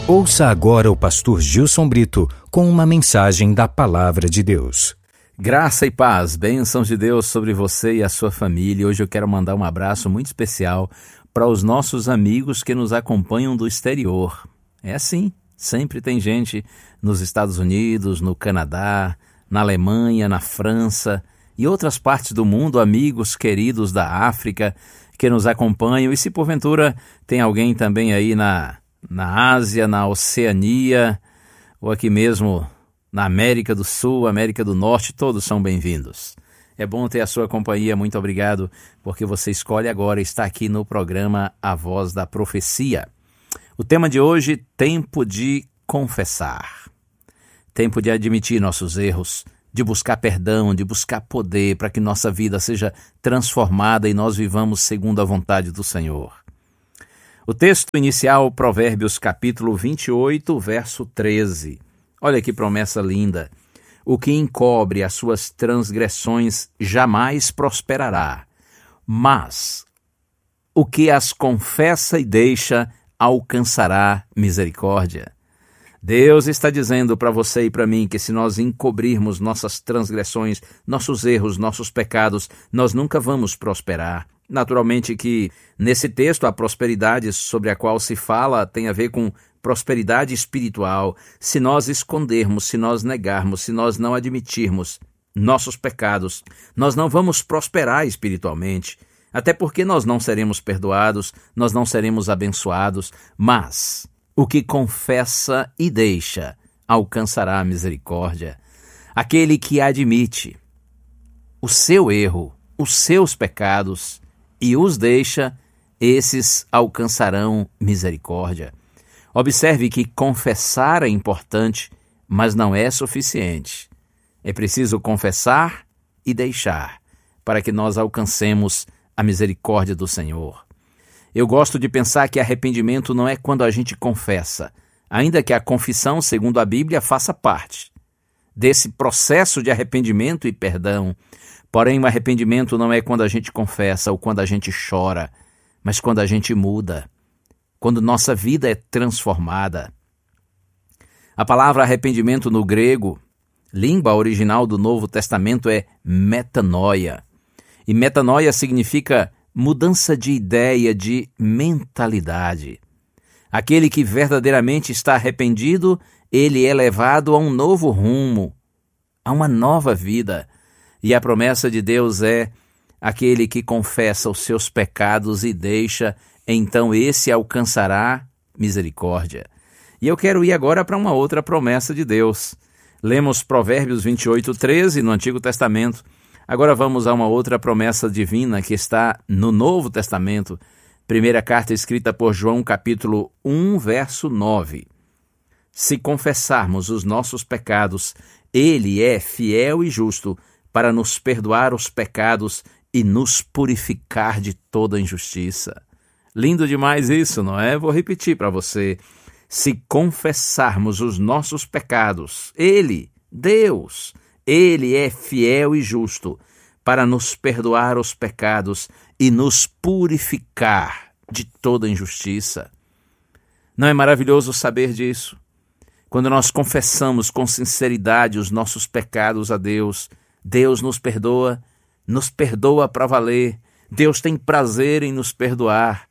Ouça agora o pastor Gilson Brito com uma mensagem da Palavra de Deus. Graça e paz, bênçãos de Deus sobre você e a sua família. Hoje eu quero mandar um abraço muito especial para os nossos amigos que nos acompanham do exterior. É assim, sempre tem gente nos Estados Unidos, no Canadá, na Alemanha, na França e outras partes do mundo, amigos queridos da África que nos acompanham. E se porventura tem alguém também aí na Ásia, na Oceania, ou aqui mesmo na América do Sul, América do Norte, todos são bem-vindos. É bom ter a sua companhia, muito obrigado, porque você escolhe agora estar aqui no programa A Voz da Profecia. O tema de hoje, tempo de confessar. Tempo de admitir nossos erros, de buscar perdão, de buscar poder para que nossa vida seja transformada e nós vivamos segundo a vontade do Senhor. O texto inicial, Provérbios capítulo 28, verso 13. Olha que promessa linda. O que encobre as suas transgressões jamais prosperará, mas o que as confessa e deixa alcançará misericórdia. Deus está dizendo para você e para mim que se nós encobrirmos nossas transgressões, nossos erros, nossos pecados, nós nunca vamos prosperar. Naturalmente que nesse texto a prosperidade sobre a qual se fala tem a ver com prosperidade espiritual. Se nós escondermos, se nós negarmos, se nós não admitirmos nossos pecados, nós não vamos prosperar espiritualmente, até porque nós não seremos perdoados, nós não seremos abençoados, mas o que confessa e deixa alcançará a misericórdia. Aquele que admite o seu erro, os seus pecados e os deixa, esses alcançarão misericórdia. Observe que confessar é importante, mas não é suficiente. É preciso confessar e deixar, para que nós alcancemos a misericórdia do Senhor. Eu gosto de pensar que arrependimento não é quando a gente confessa, ainda que a confissão, segundo a Bíblia, faça parte desse processo de arrependimento e perdão. Porém, o arrependimento não é quando a gente confessa ou quando a gente chora, mas quando a gente muda, quando nossa vida é transformada. A palavra arrependimento no grego, língua original do Novo Testamento, é metanoia. E metanoia significa mudança de ideia, de mentalidade. Aquele que verdadeiramente está arrependido, ele é levado a um novo rumo, a uma nova vida. E a promessa de Deus é: aquele que confessa os seus pecados e deixa, então esse alcançará misericórdia. E eu quero ir agora para uma outra promessa de Deus. Lemos Provérbios 28, 13 no Antigo Testamento. Agora vamos a uma outra promessa divina que está no Novo Testamento. Primeira carta escrita por João, capítulo 1, verso 9. Se confessarmos os nossos pecados, Ele é fiel e justo para nos perdoar os pecados e nos purificar de toda injustiça. Lindo demais isso, não é? Vou repetir para você. Se confessarmos os nossos pecados, Ele, Deus, Ele é fiel e justo para nos perdoar os pecados e nos purificar de toda injustiça. Não é maravilhoso saber disso? Quando nós confessamos com sinceridade os nossos pecados a Deus, Deus nos perdoa para valer. Deus tem prazer em nos perdoar.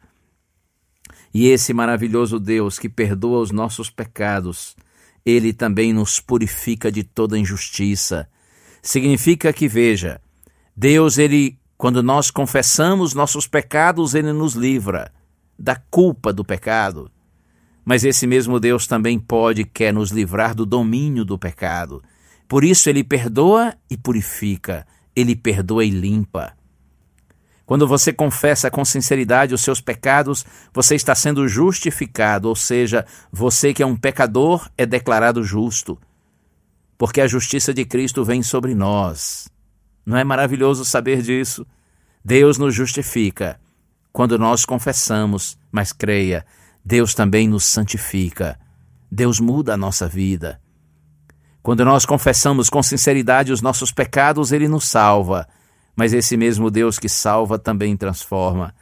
E esse maravilhoso Deus que perdoa os nossos pecados, Ele também nos purifica de toda injustiça. Significa que, veja, Deus, quando nós confessamos nossos pecados, Ele nos livra da culpa do pecado. Mas esse mesmo Deus também quer nos livrar do domínio do pecado. Por isso Ele perdoa e purifica, Ele perdoa e limpa. Quando você confessa com sinceridade os seus pecados, você está sendo justificado, ou seja, você que é um pecador é declarado justo, porque a justiça de Cristo vem sobre nós. Não é maravilhoso saber disso? Deus nos justifica quando nós confessamos, mas creia, Deus também nos santifica. Deus muda a nossa vida. Quando nós confessamos com sinceridade os nossos pecados, Ele nos salva. Mas esse mesmo Deus que salva também transforma.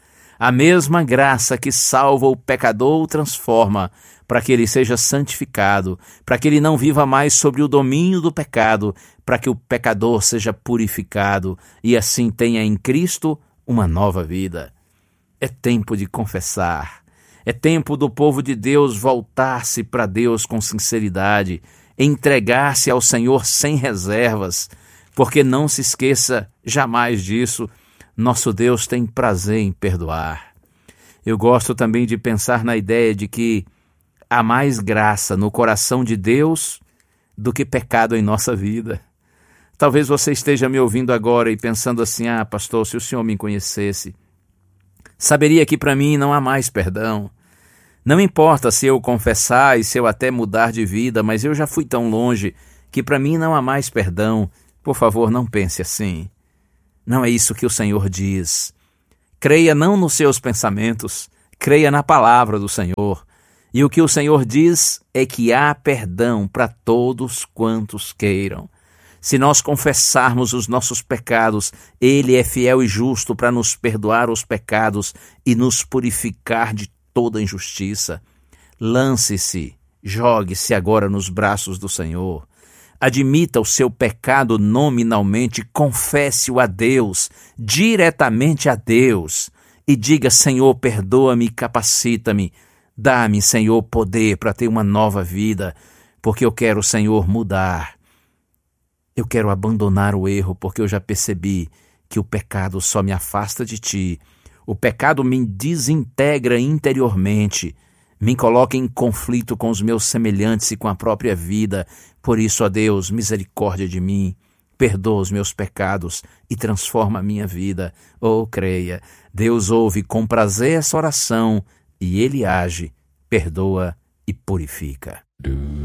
A mesma graça que salva o pecador o transforma para que ele seja santificado, para que ele não viva mais sobre o domínio do pecado, para que o pecador seja purificado e assim tenha em Cristo uma nova vida. É tempo de confessar. É tempo do povo de Deus voltar-se para Deus com sinceridade, entregar-se ao Senhor sem reservas, porque não se esqueça jamais disso, nosso Deus tem prazer em perdoar. Eu gosto também de pensar na ideia de que há mais graça no coração de Deus do que pecado em nossa vida. Talvez você esteja me ouvindo agora e pensando assim: pastor, se o senhor me conhecesse, saberia que para mim não há mais perdão. Não importa se eu confessar e se eu até mudar de vida, mas eu já fui tão longe que para mim não há mais perdão. Por favor, não pense assim. Não é isso que o Senhor diz. Creia não nos seus pensamentos, creia na palavra do Senhor. E o que o Senhor diz é que há perdão para todos quantos queiram. Se nós confessarmos os nossos pecados, Ele é fiel e justo para nos perdoar os pecados e nos purificar de toda injustiça. Lance-se, jogue-se agora nos braços do Senhor. Admita o seu pecado nominalmente, confesse-o a Deus, diretamente a Deus, e diga: Senhor, perdoa-me e capacita-me. Dá-me, Senhor, poder para ter uma nova vida, porque eu quero, Senhor, mudar. Eu quero abandonar o erro, porque eu já percebi que o pecado só me afasta de Ti. O pecado me desintegra interiormente, me coloca em conflito com os meus semelhantes e com a própria vida. Por isso, ó Deus, misericórdia de mim, perdoa os meus pecados e transforma a minha vida. Creia, Deus ouve com prazer essa oração e Ele age, perdoa e purifica.